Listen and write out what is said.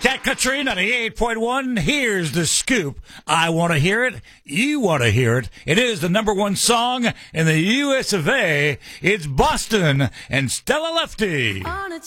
Cat Country 98.1. Here's the scoop. I want to hear it. You want to hear it. It is the number one song in the U.S. of A. It's Boston and Stella Lefty.